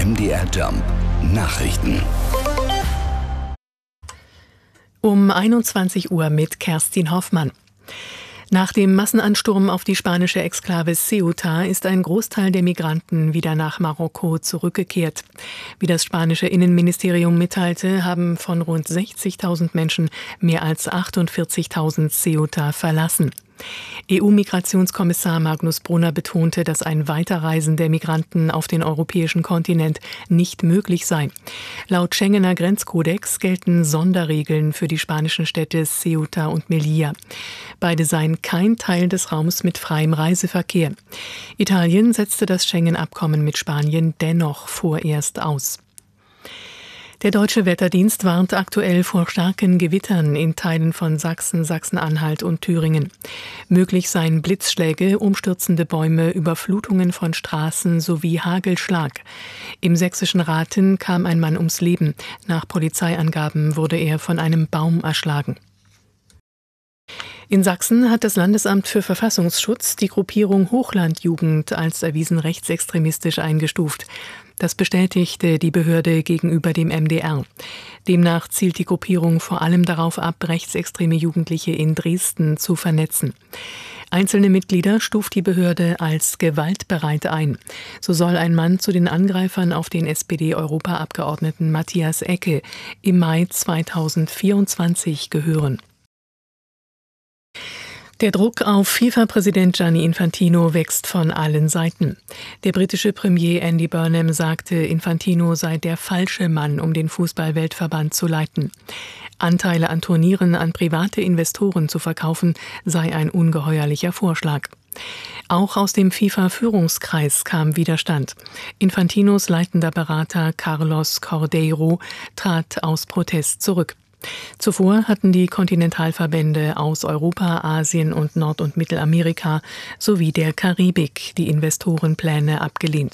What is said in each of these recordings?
MDR Jump Nachrichten. Um 21 Uhr mit Kerstin Hoffmann. Nach dem Massenansturm auf die spanische Exklave Ceuta ist ein Großteil der Migranten wieder nach Marokko zurückgekehrt. Wie das spanische Innenministerium mitteilte, haben von rund 60.000 Menschen mehr als 48.000 Ceuta verlassen. EU-Migrationskommissar Magnus Brunner betonte, dass ein Weiterreisen der Migranten auf den europäischen Kontinent nicht möglich sei. Laut Schengener Grenzkodex gelten Sonderregeln für die spanischen Städte Ceuta und Melilla. Beide seien kein Teil des Raums mit freiem Reiseverkehr. Italien setzte das Schengen-Abkommen mit Spanien dennoch vorerst aus. Der Deutsche Wetterdienst warnt aktuell vor starken Gewittern in Teilen von Sachsen, Sachsen-Anhalt und Thüringen. Möglich seien Blitzschläge, umstürzende Bäume, Überflutungen von Straßen sowie Hagelschlag. Im sächsischen Rathen kam ein Mann ums Leben. Nach Polizeiangaben wurde er von einem Baum erschlagen. In Sachsen hat das Landesamt für Verfassungsschutz die Gruppierung Hochlandjugend als erwiesen rechtsextremistisch eingestuft. Das bestätigte die Behörde gegenüber dem MDR. Demnach zielt die Gruppierung vor allem darauf ab, rechtsextreme Jugendliche in Dresden zu vernetzen. Einzelne Mitglieder stuft die Behörde als gewaltbereit ein. So soll ein Mann zu den Angreifern auf den SPD-Europaabgeordneten Matthias Ecke im Mai 2024 gehören. Der Druck auf FIFA-Präsident Gianni Infantino wächst von allen Seiten. Der britische Premier Andy Burnham sagte, Infantino sei der falsche Mann, um den Fußball-Weltverband zu leiten. Anteile an Turnieren an private Investoren zu verkaufen, sei ein ungeheuerlicher Vorschlag. Auch aus dem FIFA-Führungskreis kam Widerstand. Infantinos leitender Berater Carlos Cordeiro trat aus Protest zurück. Zuvor hatten die Kontinentalverbände aus Europa, Asien und Nord- und Mittelamerika sowie der Karibik die Investorenpläne abgelehnt.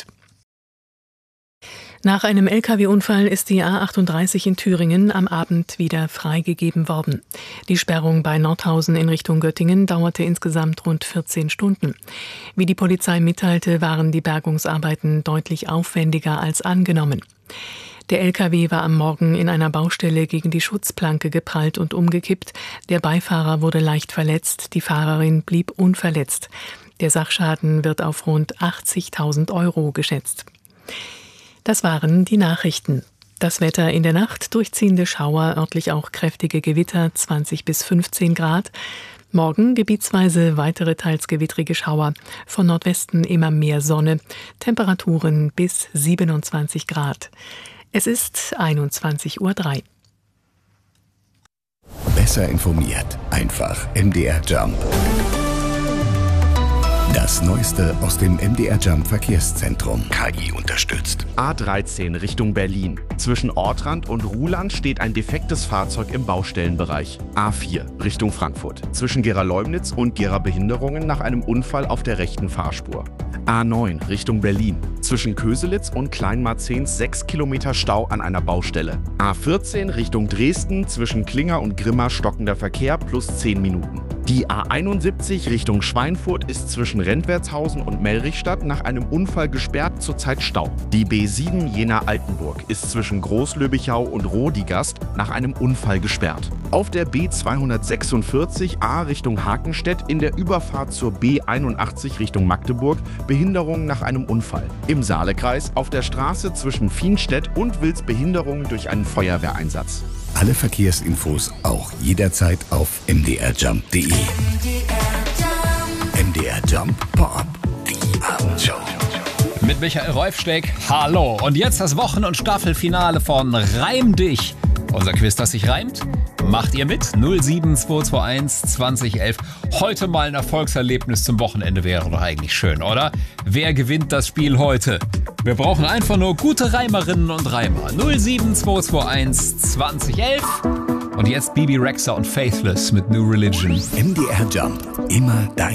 Nach einem Lkw-Unfall ist die A38 in Thüringen am Abend wieder freigegeben worden. Die Sperrung bei Nordhausen in Richtung Göttingen dauerte insgesamt rund 14 Stunden. Wie die Polizei mitteilte, waren die Bergungsarbeiten deutlich aufwendiger als angenommen. Der Lkw war am Morgen in einer Baustelle gegen die Schutzplanke geprallt und umgekippt. Der Beifahrer wurde leicht verletzt, die Fahrerin blieb unverletzt. Der Sachschaden wird auf rund 80.000 € geschätzt. Das waren die Nachrichten. Das Wetter in der Nacht, durchziehende Schauer, örtlich auch kräftige Gewitter, 20 bis 15 Grad. Morgen gebietsweise weitere teils gewittrige Schauer, von Nordwesten immer mehr Sonne, Temperaturen bis 27 Grad. Es ist 21:03 Uhr. Besser informiert, einfach MDR Jump. Das Neueste aus dem MDR Jump Verkehrszentrum. KI unterstützt. A13 Richtung Berlin. Zwischen Ortrand und Ruhland steht ein defektes Fahrzeug im Baustellenbereich. A4 Richtung Frankfurt. Zwischen Gera-Leumnitz und Gera-Behinderungen nach einem Unfall auf der rechten Fahrspur. A9 Richtung Berlin. Zwischen Köselitz und Kleinmarzens 6 Kilometer Stau an einer Baustelle. A14 Richtung Dresden. Zwischen Klinger und Grimma stockender Verkehr plus 10 Minuten. Die A71 Richtung Schweinfurt ist zwischen Rentwertshausen und Mellrichstadt nach einem Unfall gesperrt, zurzeit Stau. Die B7 Jena-Altenburg ist zwischen Großlöbichau und Rodigast nach einem Unfall gesperrt. Auf der B246 A Richtung Hakenstedt in der Überfahrt zur B81 Richtung Magdeburg Behinderung nach einem Unfall. Im Saalekreis auf der Straße zwischen Fienstedt und Wils Behinderung durch einen Feuerwehreinsatz. Alle Verkehrsinfos auch jederzeit auf mdrjump.de. MDR Jump Pop-Up, die Abendshow. Mit Michael Reufsteck, hallo. Und jetzt das Wochen- und Staffelfinale von Reim dich. Unser Quiz, das sich reimt. Macht ihr mit? 07221 2011. Heute mal ein Erfolgserlebnis zum Wochenende wäre doch eigentlich schön, oder? Wer gewinnt das Spiel heute? Wir brauchen einfach nur gute Reimerinnen und Reimer. 07221 2011. Und jetzt Bibi Rexha und Faithless mit New Religion. MDR Jump, immer dein